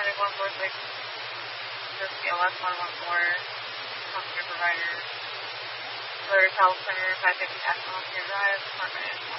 big ones with like the CLS 114, healthcare provider, Blair's Health Center, 550 National Healthcare Drive, Department of